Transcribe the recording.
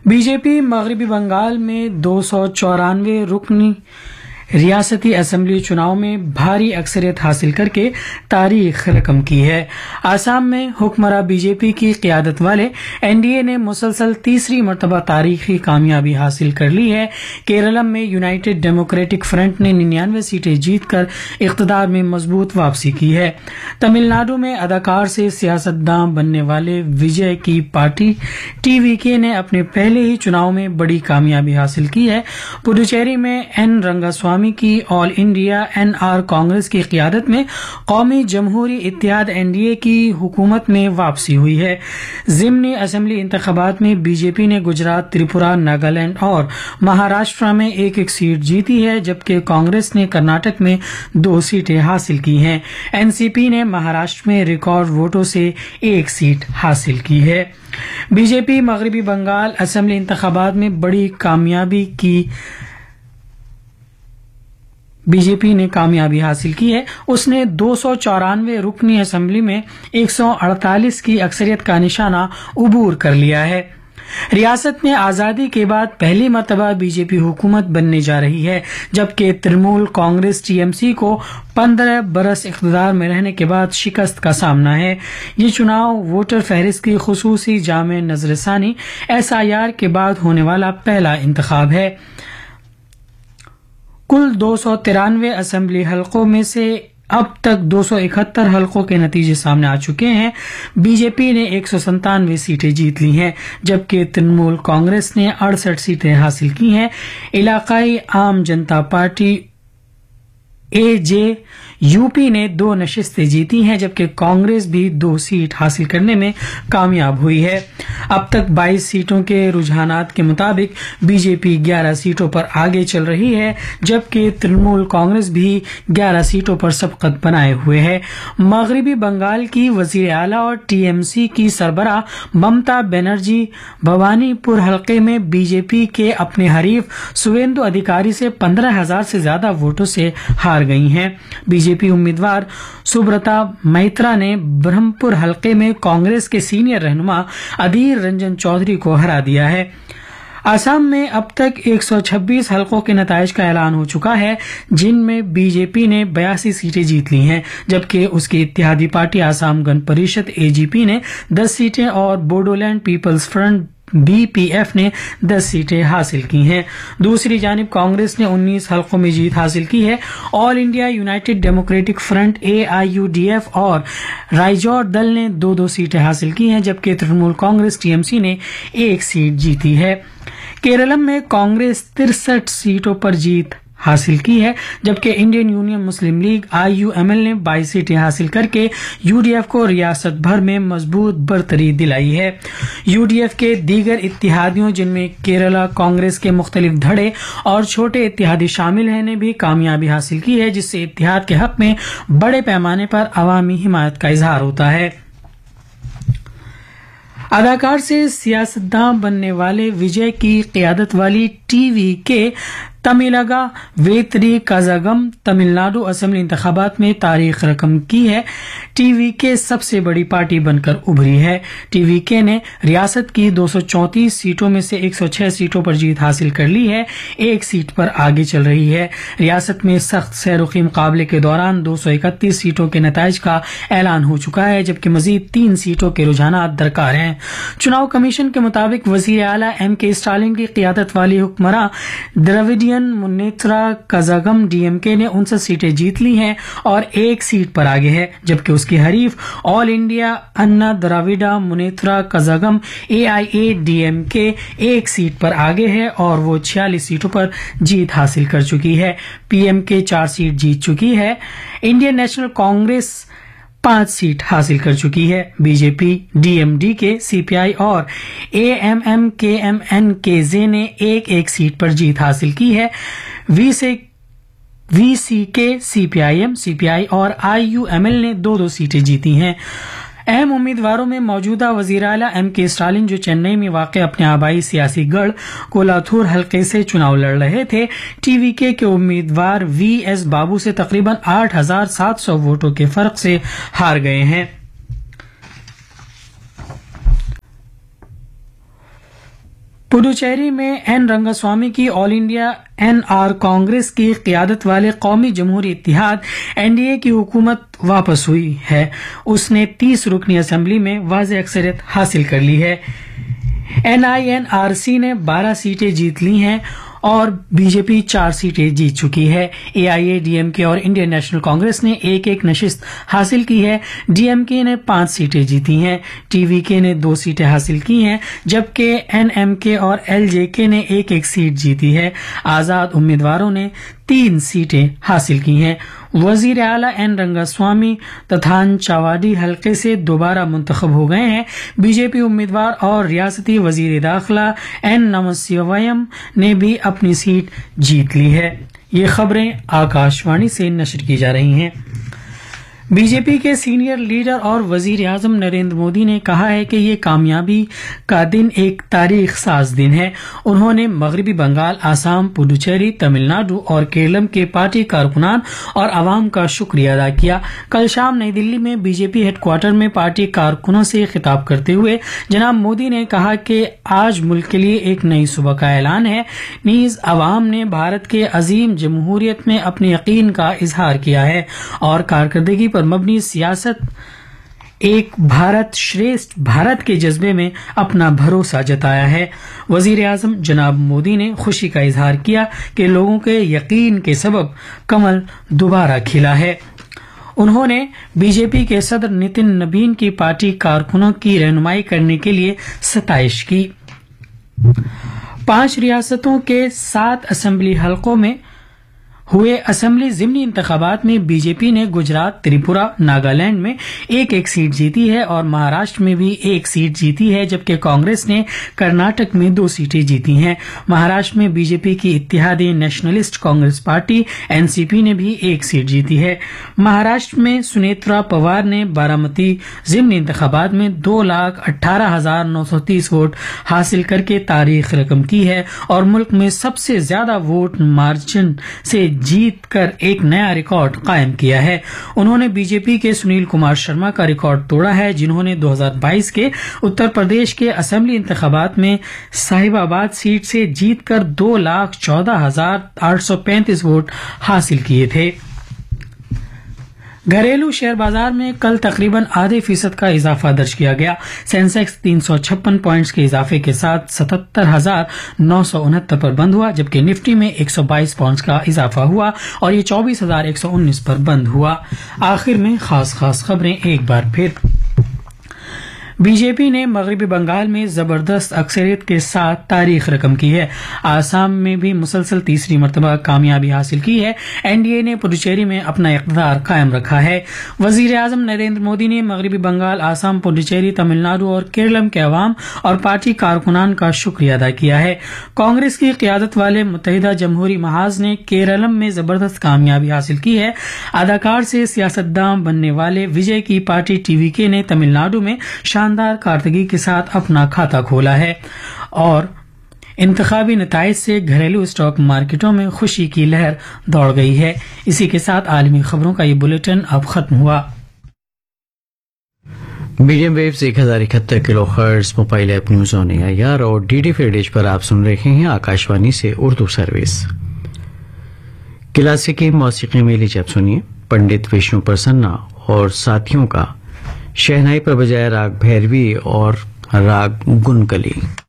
B J پی مغربی بنگال میں 294 رکنی ریاستی اسمبلی چناؤ میں بھاری اکثریت حاصل کر کے تاریخ رقم کی ہے۔ آسام میں حکمراں بی جے پی کی قیادت والے این ڈی اے نے مسلسل تیسری مرتبہ تاریخی کامیابی حاصل کر لی ہے۔ کیرالم میں یونائیٹڈ ڈیموکریٹک فرنٹ نے 99 سیٹیں جیت کر اقتدار میں مضبوط واپسی کی ہے۔ تمل ناڈو میں اداکار سے سیاستداں بننے والے وجے کی پارٹی ٹی وی کے نے اپنے پہلے ہی چناؤ میں بڑی کامیابی حاصل کی ہے۔ پڈوچیری میں این رنگاسوامی کی آل انڈیا این آر کانگریس کی قیادت میں قومی جمہوری اتحاد این ڈی اے کی حکومت میں واپسی ہوئی ہے۔ ضمنی اسمبلی انتخابات میں بی جے پی نے گجرات، تریپورہ، ناگالینڈ اور مہاراشٹر میں ایک ایک سیٹ جیتی ہے، جبکہ کانگریس نے کرناٹک میں 2 سیٹیں حاصل کی ہیں۔ این سی پی نے مہاراشٹر میں ریکارڈ ووٹوں سے 1 سیٹ حاصل کی ہے۔ بی جے پی مغربی بنگال اسمبلی انتخابات میں بڑی بی جے پی نے کامیابی حاصل کی ہے۔ اس نے 294 رکنی اسمبلی میں 148 کی اکثریت کا نشانہ عبور کر لیا ہے۔ ریاست میں آزادی کے بعد پہلی مرتبہ بی جے پی حکومت بننے جا رہی ہے، جبکہ Trinamool Congress T M C کو 15 برس اقتدار میں رہنے کے بعد شکست کا سامنا ہے۔ یہ چناؤ ووٹر فہرست کی خصوصی جامع نظر ثانی ایس آئی آر کے بعد ہونے والا پہلا انتخاب ہے۔ کل 293 اسمبلی حلقوں میں سے اب تک 271 حلقوں کے نتیجے سامنے آ چکے ہیں۔ بی جے پی نے 197 سیٹیں جیت لی ہیں، جبکہ ترنمول کانگریس نے 68 سیٹیں حاصل کی ہیں۔ علاقائی عام جنتا پارٹی اے جے یو پی نے 2 نشستیں جیتی ہیں، جبکہ کانگریس بھی 2 سیٹ حاصل کرنے میں کامیاب ہوئی ہے۔ اب تک 22 سیٹوں کے رجحانات کے مطابق بی جے پی 11 سیٹوں پر آگے چل رہی ہے، جبکہ ترنمول کانگریس بھی 11 سیٹوں پر سبقت بنائے ہوئے ہے۔ مغربی بنگال کی وزیر اعلیٰ اور ٹی ایم سی کی سربراہ ممتا بنرجی بھوانی پور حلقے میں بی جے پی کے اپنے حریف سویندو ادھیکاری سے 15,000 سے زیادہ ووٹوں سے ہار گئی ہیں۔ بی جے پی امیدوار سبرتا مہترا نے برہمپور حلقے میں کانگریس کے سینئر رہنما ادھیر رنجن چودھری کو ہرا دیا ہے۔ آسام میں اب تک 126 حلقوں کے نتائج کا اعلان ہو چکا ہے، جن میں بی جے پی نے 82 سیٹیں جیت لی ہیں، جبکہ اس کی اتحادی پارٹی آسام گن پریشد اے جی پی نے 10 سیٹیں اور Bodoland Peoples front B P F نے 10 سیٹیں حاصل کی ہیں۔ دوسری جانب کانگریس نے 19 حلقوں میں جیت حاصل کی ہے۔ آل انڈیا یونائیٹڈ ڈیموکریٹک فرنٹ اے آئی یو ڈی ایف اور رائجور دل نے 2 سیٹیں حاصل کی ہیں، جبکہ Trinamool Congress T M C نے 1 سیٹ جیتی ہے۔ کیرالم میں کانگریس 63 سیٹوں پر جیت حاصل کی ہے، جبکہ Indian union Muslim league I you M L نے 22 سیٹیں حاصل کر کے یو ڈی ایف کو ریاست بھر میں مضبوط برتری دلائی ہے۔ یو ڈی ایف کے دیگر اتحادیوں، جن میں کیرلا کانگریس کے مختلف دھڑے اور چھوٹے اتحادی شامل ہیں، نے بھی کامیابی حاصل کی ہے، جس سے اتحاد کے حق میں بڑے پیمانے پر عوامی حمایت کا اظہار ہوتا ہے۔ اداکار سے سیاستداں بننے والے وجے کی قیادت والی ٹی وی کے تمیلگا ویتری کازاگم تمل ناڈو اسمبلی انتخابات میں تاریخ رقم کی ہے۔ ٹی وی کے سب سے بڑی پارٹی بن کر ابھری ہے۔ ٹی وی کے نے ریاست کی 234 سیٹوں میں سے 106 سیٹوں پر جیت حاصل کر لی ہے، 1 سیٹ پر آگے چل رہی ہے۔ ریاست میں سخت سہرخی مقابلے کے دوران 231 سیٹوں کے نتائج کا اعلان ہو چکا ہے، جبکہ مزید 3 سیٹوں کے رجحانات درکار ہیں۔ چناؤ کمیشن کے مطابق وزیر اعلیٰ ایم کے اسٹالن کی قیادت والی حکمراں دراویڈین منیترا کازاگم ڈی ایم کے نے 59 سیٹیں جیت لی ہیں اور 1 سیٹ پر آگے ہے، جبکہ اس کی حریف آل انڈیا انا دراویڈا منیترا کازاگم اے آئی اے ڈی ایم کے 1 سیٹ پر آگے ہے اور وہ 46 سیٹوں پر جیت حاصل کر چکی ہے۔ پی ایم کے 4 سیٹ جیت چکی ہے۔ انڈین نیشنل کانگریس 5 سیٹ حاصل کر چکی ہے۔ بی جے پی، ڈی ایم ڈی کے، سی پی آئی اور اے ایم ایم کے ایم این کے زے نے 1 سیٹ پر جیت حاصل کی ہے۔ وی سی کے، سی پی آئی ایم، سی پی آئی اور آئی یو ایم ایل نے 2 سیٹیں جیتی ہیں۔ اہم امیدواروں میں موجودہ وزیر اعلیٰ ایم کے اسٹالن، جو چنئی میں واقع اپنے آبائی سیاسی گڑھ کولاتھور حلقے سے چناؤ لڑ رہے تھے، ٹی وی کے امیدوار وی ایس بابو سے تقریباً 8,700 ووٹوں کے فرق سے ہار گئے ہیں۔ पुडुचेरी में एन रंगास्वामी की ऑल इंडिया एनआर कांग्रेस की क़ियादत वाले कौमी जमहूरी इत्तेहाद एनडीए की हुकूमत वापस हुई है। उसने 30 रुकनी असेंबली में वाज़ेह अक्सरियत हासिल कर ली है। एनआईएनआरसी ने 12 सीटें जीत ली हैं और बीजेपी 4 सीटें जीत चुकी है। एआईएडीएमके और इंडियन नेशनल कांग्रेस ने एक एक नशिस्त हासिल की है। डीएमके ने 5 सीटें जीती हैं, टीवीके ने 2 सीटें हासिल की हैं, जबकि एनएमके और एलजेके ने एक एक सीट जीती है। आजाद उम्मीदवारों ने 3 सीटें हासिल की हैं। वजीर आला एन रंगास्वामी तथानचावाडी हलके से दोबारा मुंतखब हो गए हैं। बीजेपी उम्मीदवार और रियासती वजीर दाखिला एन नमसिवयम ने भी अपनी सीट जीत ली है। ये खबरें आकाशवाणी से नशर की जा रही हैं। बीजेपी के सीनियर लीडर और वजीर आजम नरेंद्र मोदी ने कहा है कि ये कामयाबी का दिन एक तारीख साज दिन है। उन्होंने मगरबी बंगाल, आसाम, पुडुचेरी, तमिलनाडु और केरलम के पार्टी कारकुनान और आवाम का शुक्रिया अदा किया। कल शाम नई दिल्ली में बीजेपी हेडक्वार्टर में पार्टी कारकुनों से खिताब करते हुए जनाब मोदी ने कहा कि आज मुल्क के लिए एक नई सुबह का ऐलान है। नीज अवाम ने भारत के अजीम जमहूरियत में अपने यकीन का इजहार किया है और कारकर्दगी पर मबनी सियासत एक भारत श्रेष्ठ भारत के जज्बे में अपना भरोसा जताया है। वजीर आजम जनाब मोदी ने खुशी का इजहार किया कि लोगों के यकीन के सबब कमल दोबारा खिला है। उन्होंने बीजेपी के सदर नितिन नबीन की पार्टी कारकुनों की रहनुमाई करने के लिए सताइश की। 5 रियासतों के 7 असेंबली हलकों में हुए असेंबली ज़िमनी इंतखाबात में बीजेपी ने गुजरात, त्रिपुरा, नागालैंड में एक एक सीट जीती है और महाराष्ट्र में भी एक सीट जीती है, जबकि कांग्रेस ने कर्नाटक में 2 सीटें जीती हैं। महाराष्ट्र में बीजेपी की इत्तेहादी नेशनलिस्ट कांग्रेस पार्टी एनसीपी ने भी एक सीट जीती है। महाराष्ट्र में सुनेत्रा पवार ने बारामती ज़िमनी इंतखाबात में 2,18,930 वोट हासिल करके तारीख रकम की है और मुल्क में सबसे ज्यादा वोट मार्जिन से जीत कर एक नया रिकॉर्ड कायम किया है। उन्होंने बीजेपी के सुनील कुमार शर्मा का रिकॉर्ड तोड़ा है, जिन्होंने 2022 के उत्तर प्रदेश के असेंबली इंतखाबात में साहिबाबाद सीट से जीतकर 2,14,835 वोट हासिल किए थे। घरेलू शेयर बाजार में कल तकरीबन आधे फीसद का इजाफा दर्ज किया गया। सेंसेक्स 356 पॉइंट्स के इजाफे के साथ 77,969 पर बंद हुआ, जबकि निफ्टी में 122 पॉइंट्स का इजाफा हुआ और ये 24,119 पर बंद हुआ। आखिर में खास खबरें एक बार फिर। बीजेपी ने मगरबी बंगाल में जबरदस्त अक्सरियत के साथ तारीख रकम की है। आसाम में भी मुसलसल तीसरी मरतबा कामयाबी हासिल की है। एनडीए ने पुडुचेरी में अपना इक़्तिदार कायम रखा है। वजीर आजम नरेंद्र मोदी ने मगरबी बंगाल, आसाम, पुडुचेरी, तमिलनाडु और केरलम के अवाम और पार्टी कारकुनान का शुक्रिया अदा किया है। कांग्रेस की क़ियादत वाले मुत्तहिदा जमहूरी महाज ने केरलम में जबरदस्त कामयाबी हासिल की है। अदाकार से सियासतदान बनने वाले विजय की पार्टी टीवीके ने तमिलनाडु में शानदार कारकर्दगी के साथ अपना खाता खोला है और इंतखाबी नताइज से घरेलू स्टॉक मार्केटों में खुशी की लहर दौड़ गई है। इसी के साथ आलमी खबरों का ये बुलेटिन अब खत्म हुआ। Medium waves 1071 kilohertz mobile app news on AIR और डीडी फ्रीडिश पर आप सुन रहे हैं आकाशवाणी से उर्दू सर्विस। क्लासिकी मौसीकी में लीजिए आप सुनिए पंडित विष्णु प्रसन्ना और साथियों का शहनाई पर बजाय राग भैरवी और राग गुनकली।